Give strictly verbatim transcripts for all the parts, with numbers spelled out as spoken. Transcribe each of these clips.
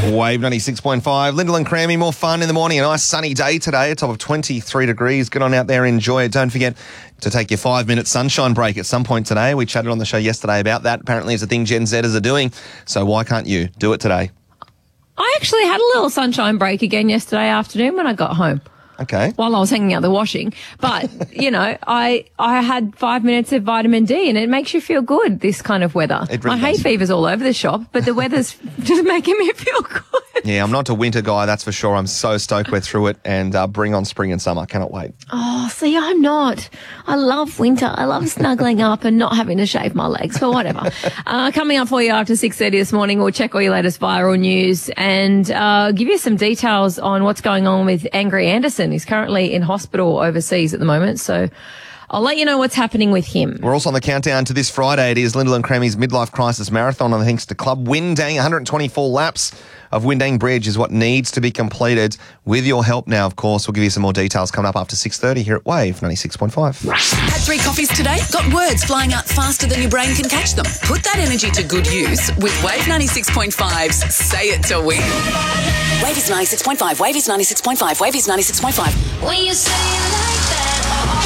Wave ninety-six point five. Lyndall and Crammy, more fun in the morning. A nice sunny day today, a top of twenty-three degrees. Get on out there, enjoy it. Don't forget to take your five-minute sunshine break at some point today. We chatted on the show yesterday about that. Apparently it's a thing Gen Zers are doing, so why can't you do it today? I actually had a little sunshine break again yesterday afternoon when I got home. Okay. While I was hanging out the washing. But, you know, I I had five minutes of vitamin D and it makes you feel good, this kind of weather. It really My hay does. fever's all over the shop, but the weather's just making me feel good. Yeah, I'm not a winter guy, that's for sure. I'm so stoked we're through it and uh, bring on spring and summer. Cannot wait. Oh, see, I'm not. I love winter. I love snuggling up and not having to shave my legs, but whatever. uh, coming up for you after six thirty this morning, we'll check all your latest viral news and uh, give you some details on what's going on with Angry Anderson. He's currently in hospital overseas at the moment, so I'll let you know what's happening with him. We're also on the countdown to this Friday. It is Lyndall and Crammy's Midlife Crisis Marathon, and thanks to Club Windang, one hundred twenty-four laps of Windang Bridge is what needs to be completed. With your help now, of course, we'll give you some more details coming up after six thirty here at Wave ninety-six point five. Had three coffees today? Got words flying out faster than your brain can catch them? Put that energy to good use with Wave ninety-six point five's Say It to Win. Wave is ninety-six point five. Wave is ninety-six point five. Wave is ninety-six point five. When you say it like that,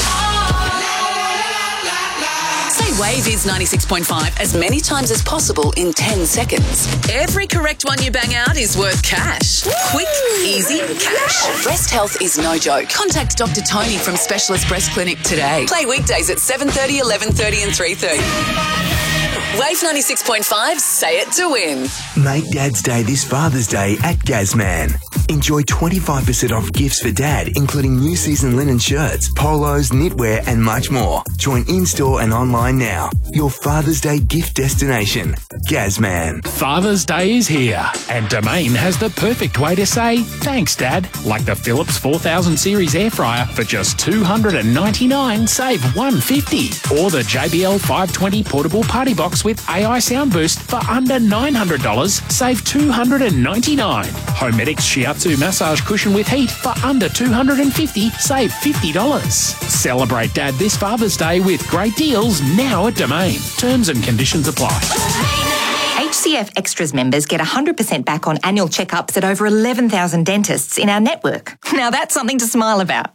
Say Wave is ninety-six point five as many times as possible in ten seconds. Every correct one you bang out is worth cash. Quick, easy cash. Breast health is no joke. Contact Doctor Tony from Specialist Breast Clinic today. Play weekdays at seven thirty, eleven thirty and three thirty. Wave ninety-six point five, Say It to Win. Make Dad's Day this Father's Day at Gazman. Enjoy twenty-five percent off gifts for Dad, including new season linen shirts, polos, knitwear and much more. Join in-store and online now. Your Father's Day gift destination. Gazman. Father's Day is here, and Domain has the perfect way to say thanks, Dad. Like the Philips four thousand series air fryer for just two hundred ninety-nine dollars, save one hundred fifty dollars. Or the J B L five twenty portable party box with A I sound boost for under nine hundred dollars, save two hundred ninety-nine dollars. Homedics Shiatsu massage cushion with heat for under two hundred fifty dollars, save fifty dollars. Celebrate Dad this Father's Day with great deals now at Domain. Terms and conditions apply. H C F Extras members get one hundred percent back on annual checkups at over eleven thousand dentists in our network. Now that's something to smile about.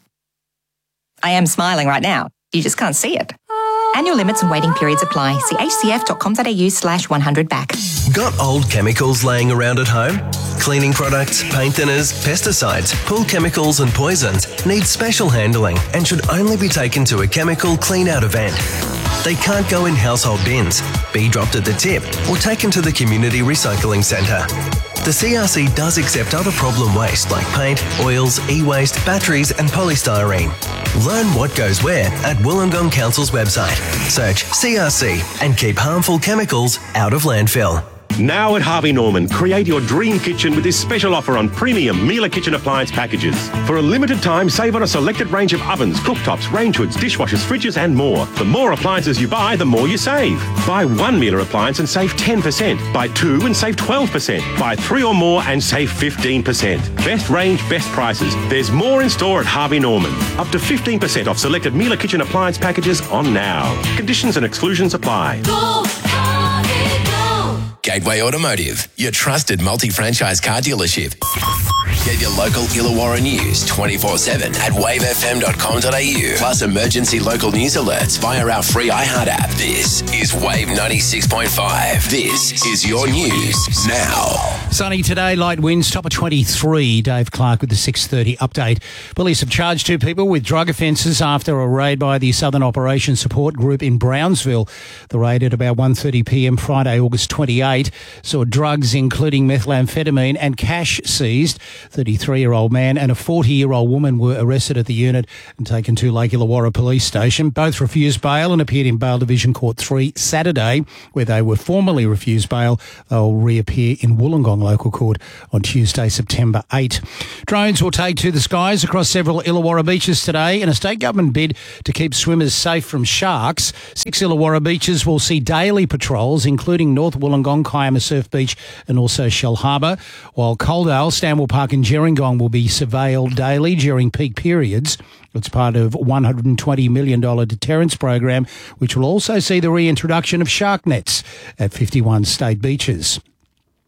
I am smiling right now. You just can't see it. Annual limits and waiting periods apply. See hcf.com.au slash 100 back. Got old chemicals laying around at home? Cleaning products, paint thinners, pesticides, pool chemicals and poisons need special handling and should only be taken to a chemical clean-out event. They can't go in household bins, be dropped at the tip or taken to the community recycling centre. The C R C does accept other problem waste like paint, oils, e-waste, batteries and polystyrene. Learn what goes where at Wollongong Council's website. Search C R C and keep harmful chemicals out of landfill. Now at Harvey Norman, create your dream kitchen with this special offer on premium Miele kitchen appliance packages. For a limited time, save on a selected range of ovens, cooktops, range hoods, dishwashers, fridges and more. The more appliances you buy, the more you save. Buy one Miele appliance and save ten percent. Buy two and save twelve percent. Buy three or more and save fifteen percent. Best range, best prices. There's more in store at Harvey Norman. Up to fifteen percent off selected Miele kitchen appliance packages on now. Conditions and exclusions apply. go, Harvey, go. Gateway Automotive, your trusted multi-franchise car dealership. Get your local Illawarra news twenty-four seven at wave f m dot com dot a u. Plus emergency local news alerts via our free iHeart app. This is Wave ninety-six point five. This is your news now. Sunny today, light winds, top of twenty-three. Dave Clark with the six thirty update. Police have charged two people with drug offences after a raid by the Southern Operation Support Group in Brownsville. The raid at about one thirty p m Friday, August twenty-eighth, saw drugs including methamphetamine and cash seized. thirty-three-year-old man and a forty-year-old woman were arrested at the unit and taken to Lake Illawarra Police Station. Both refused bail and appeared in Bail Division Court three Saturday, where they were formally refused bail. They'll reappear in Wollongong Local Court on Tuesday, September eighth. Drones will take to the skies across several Illawarra beaches today in a state government bid to keep swimmers safe from sharks. Six Illawarra beaches will see daily patrols, including North Wollongong, Kiama Surf Beach and also Shell Harbour, while Coaldale, Stanwell Park and Gerringong will be surveilled daily during peak periods. It's part of a one hundred twenty million dollars deterrence program, which will also see the reintroduction of shark nets at fifty-one state beaches.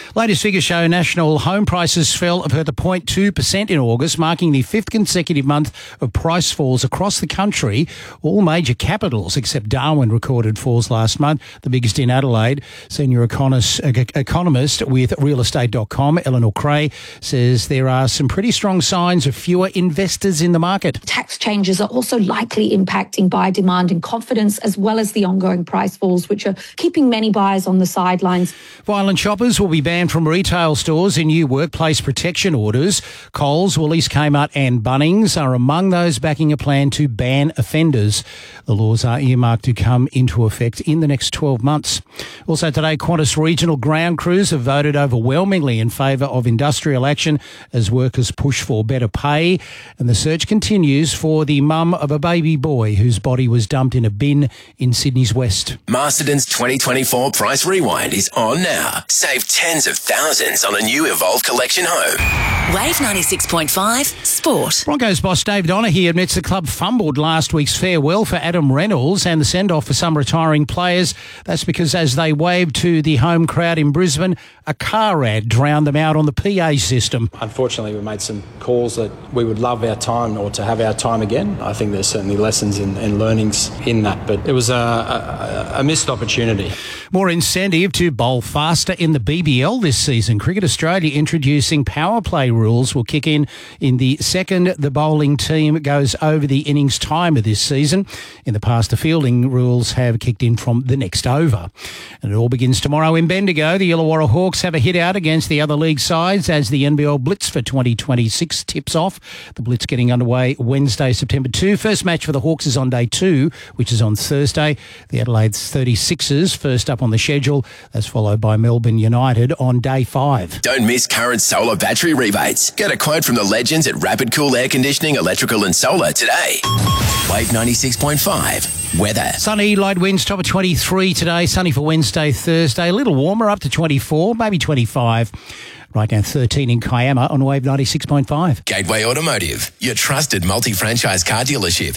Latest figures show national home prices fell a further zero point two percent in August, marking the fifth consecutive month of price falls across the country. All major capitals except Darwin recorded falls last month, the biggest in Adelaide. Senior economist, economist with real estate dot com, Eleanor Cray, says there are some pretty strong signs of fewer investors in the market. Tax changes are also likely impacting buyer demand and confidence, as well as the ongoing price falls, which are keeping many buyers on the sidelines. Violent shoppers will be banned from retail stores in new workplace protection orders. Coles, Woolies, Kmart and Bunnings are among those backing a plan to ban offenders. The laws are earmarked to come into effect in the next twelve months. Also today, Qantas regional ground crews have voted overwhelmingly in favour of industrial action as workers push for better pay. And the search continues for the mum of a baby boy whose body was dumped in a bin in Sydney's West. Masterton's twenty twenty-four Price Rewind is on now. Save tens of thousands on a new Evolve Collection home. Wave ninety-six point five Sport. Broncos boss Dave Donaghy admits the club fumbled last week's farewell for Adam Reynolds and the send-off for some retiring players. That's because as they waved to the home crowd in Brisbane, a car ad drowned them out on the P A system. Unfortunately, we made some calls that we would love our time or to have our time again. I think there's certainly lessons and, and learnings in that, but it was a, a, a missed opportunity. More incentive to bowl faster in the B B L this season. Cricket Australia introducing power play rules will kick in in the second the bowling team goes over the innings timer this season. In the past, the fielding rules have kicked in from the next over. And it all begins tomorrow in Bendigo. The Illawarra Hawks have a hit out against the other league sides as the N B L Blitz for twenty twenty-six tips off. The Blitz getting underway Wednesday, September second. First match for the Hawks is on day two, which is on Thursday. The Adelaide's thirty-sixers first up on the schedule. That's followed by Melbourne United on day five. Don't miss current solar battery rebates. Get a quote from the legends at Rapid Cool Air Conditioning, Electrical and Solar today. Wave ninety-six point five. Weather. Sunny, light winds, top of twenty-three today. Sunny for Wednesday, Thursday. A little warmer, up to twenty-four, maybe twenty-five. Right now, thirteen in Kiama on Wave ninety-six point five. Gateway Automotive, your trusted multi-franchise car dealership.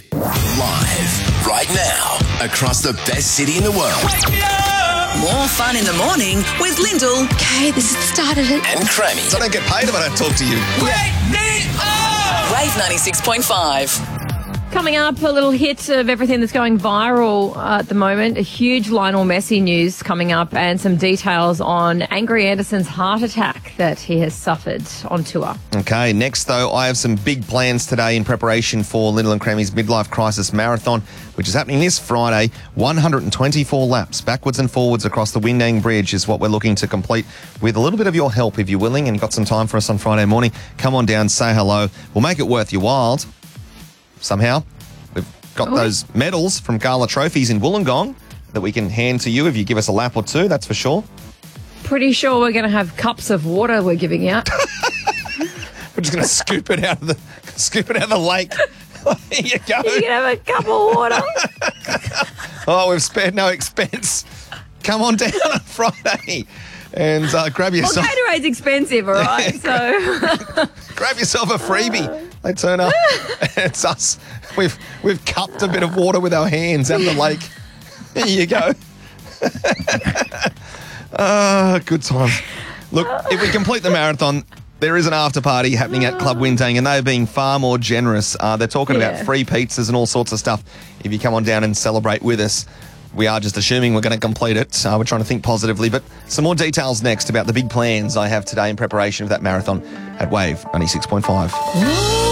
Live, right now, across the best city in the world. More fun in the morning with Lyndall. Okay, this has started it. And Crammy. So I don't get paid if I don't talk to you. Wave ninety-six point five. Coming up, a little hit of everything that's going viral uh, at the moment. A huge Lionel Messi news coming up and some details on Angry Anderson's heart attack that he has suffered on tour. Okay, next though, I have some big plans today in preparation for Lyndall and Crammy's Midlife Crisis Marathon, which is happening this Friday. one hundred twenty-four laps, backwards and forwards across the Windang Bridge is what we're looking to complete with a little bit of your help if you're willing and got some time for us on Friday morning. Come on down, say hello. We'll make it worth your while. Somehow, we've got Oh. those medals from Gala Trophies in Wollongong that we can hand to you if you give us a lap or two, that's for sure. Pretty sure we're going to have cups of water we're giving out. We're just going to scoop it out of the scoop it out of the lake. Here you go. You can have a cup of water. Oh, we've spared no expense. Come on down on Friday and uh, grab Well, yourself. Gatorade's expensive, all right? So Grab yourself a freebie. They turn up. It's us. We've we've cupped a bit of water with our hands out of the lake. There you go. Ah, good times. Look, if we complete the marathon, there is an after party happening at Club Windang, and they're being far more generous. Uh, they're talking Yeah. about free pizzas and all sorts of stuff. If you come on down and celebrate with us, we are just assuming we're going to complete it. Uh, we're trying to think positively, but some more details next about the big plans I have today in preparation of that marathon at Wave ninety-six point five.